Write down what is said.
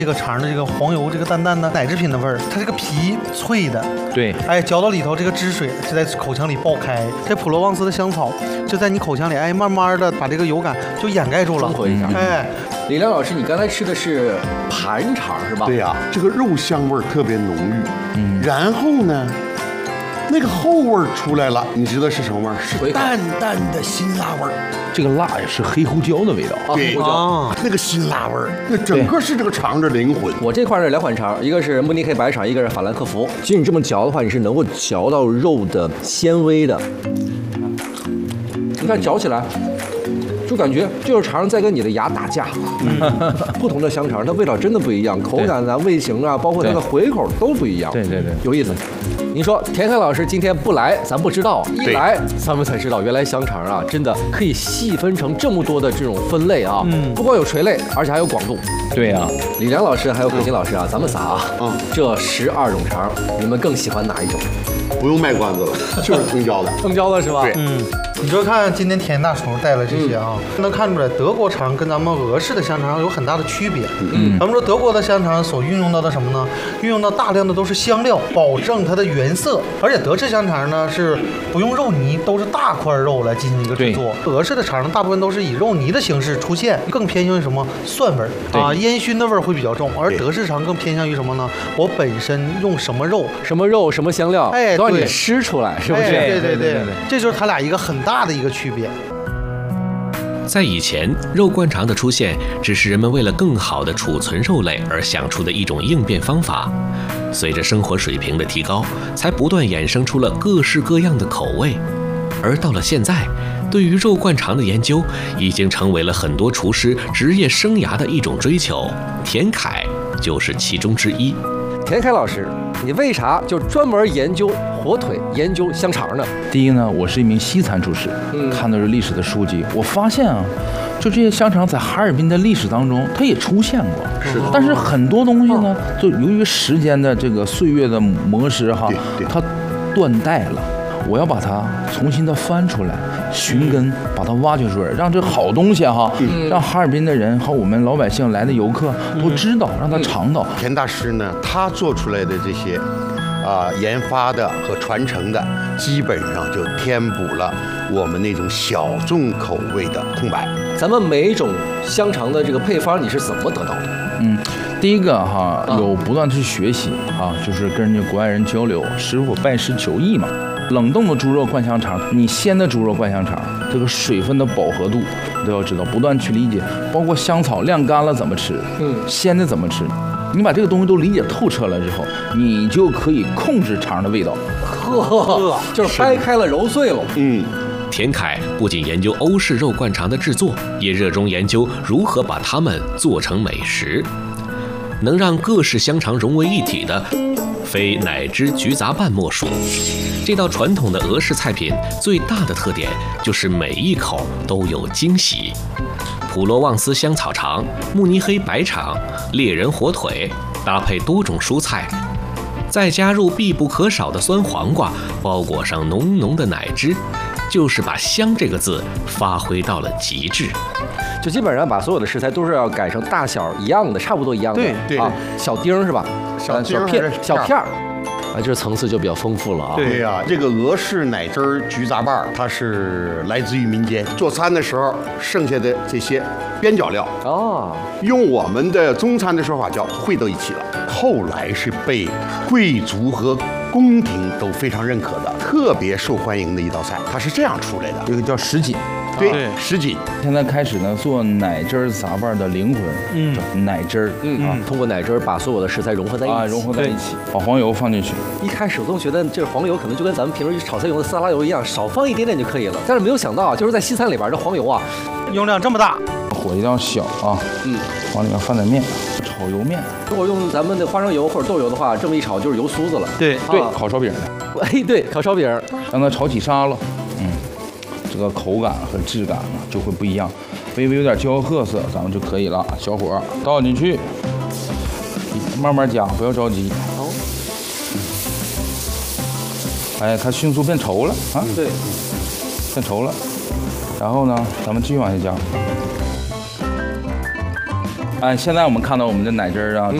这个肠的这个黄油，这个淡淡的奶制品的味儿，它这个皮脆的， 对， 哎，嚼到里头这个汁水就在口腔里爆开，这普罗旺斯的香草就在你口腔里，哎，慢慢的把这个油感就掩盖住了， 中和一下。 哎， 李亮老师，你刚才吃的是盘肠是吧？ 对呀，这个肉香味儿特别浓郁。然后呢，那个后味儿出来了，你知道是什么味儿？是淡淡的辛辣味儿。 这个辣也是黑胡椒的味道。 对啊， 那个辛辣味儿，那整个是这个肠的灵魂。 我这块是两款肠，一个是慕尼黑白肠，一个是法兰克福。其实你这么嚼的话，你是能够嚼到肉的纤维的。你看嚼起来，就感觉这个肠在跟你的牙打架。不同的香肠，它味道真的不一样，口感啊、味型啊，包括它的回口都不一样。 对， 有意思。您说田凯老师今天不来，咱不知道；一来，咱们才知道，原来香肠啊，真的可以细分成这么多的这种分类啊。不光有垂类，而且还有广度。 对呀， 李良老师还有可心老师啊，咱们仨啊，这12种肠，你们更喜欢哪一种？ 不用卖关子了，就是藤椒的。 藤椒的是吧？ 对， 你说看今天田大厨带了这些啊，能看出来德国肠跟咱们俄式的香肠有很大的区别。咱们说德国的香肠所运用到的什么呢？运用到大量的都是香料，保证它的原色。而且德式香肠呢是不用肉泥，都是大块肉来进行一个制作。俄式的肠呢大部分都是以肉泥的形式出现，更偏向于什么蒜味儿啊，烟熏的味儿会比较重。而德式肠更偏向于什么呢？我本身用什么肉， 什么香料， 哎， 都让你吃出来，是不是？ 对，这就是它俩一个很大的一个区别。 在以前，肉灌肠的出现只是人们为了更好地储存肉类而想出的一种应变方法。随着生活水平的提高，才不断衍生出了各式各样的口味。而到了现在，对于肉灌肠的研究已经成为了很多厨师职业生涯的一种追求。田凯就是其中之一。 田凯老师，你为啥就专门研究火腿、研究香肠呢？ 第一呢，我是一名西餐厨师，看的是历史的书籍，我发现啊，就这些香肠在哈尔滨的历史当中，它也出现过。是的。但是很多东西呢，就由于时间的这个岁月的磨蚀哈，它断代了。我要把它重新的翻出来，寻根，把它挖掘出来，让这好东西哈，让哈尔滨的人和我们老百姓来的游客都知道，让他尝到。 田大师呢，他做出来的这些研发的和传承的，基本上就填补了我们那种小众口味的空白。 咱们每一种香肠的这个配方，你是怎么得到的？ 第一个哈，有不断去学习啊，就是跟人家国外人交流，师傅拜师求艺嘛。冷冻的猪肉灌香肠，你鲜的猪肉灌香肠，这个水分的饱和度都要知道，不断去理解。包括香草晾干了怎么吃，鲜的怎么吃，你把这个东西都理解透彻了之后，你就可以控制肠的味道。 就是掰开了揉碎了。 田凯不仅研究欧式肉灌肠的制作，也热衷研究如何把它们做成美食。能让各式香肠融为一体的，非奶汁焗杂拌莫属。这道传统的俄式菜品最大的特点就是每一口都有惊喜。普罗旺斯香草肠、慕尼黑白肠、猎人火腿，搭配多种蔬菜，再加入必不可少的酸黄瓜，包裹上浓浓的奶汁，就是把香这个字发挥到了极致。 就基本上把所有的食材都是要改成大小一样的，差不多一样的。 对啊，小丁是吧？小片儿。啊，这层次就比较丰富了啊。 对呀，这个俄式奶汁焗杂拌，它是来自于民间，做餐的时候剩下的这些边角料用我们的中餐的说法叫汇到一起了。后来是被贵族和宫廷都非常认可的，特别受欢迎的一道菜，它是这样出来的。 这个叫什锦。 对，什锦。 现在开始呢，做奶汁杂拌的灵魂，叫奶汁通过奶汁把所有的食材融合在一起， 融合在一起，把黄油放进去。 一开始我都觉得这黄油可能就跟咱们平时炒菜用的色拉油一样，少放一点点就可以了。但是没有想到啊，就是在西餐里边，这黄油啊， 用量这么大， 火一定要小啊。往里面放点面，炒油面。 如果用咱们的花生油或者豆油的话，这么一炒就是油酥子了。 对， 烤烧饼的。 对，烤烧饼， 让它炒起沙了。这个口感和质感呢就会不一样，微微有点焦褐色，咱们就可以了。小火倒进去，慢慢加，不要着急。哎，它迅速变稠了啊！ 对， 变稠了。然后呢，咱们继续往下加。 现在我们看到我们的奶汁儿啊，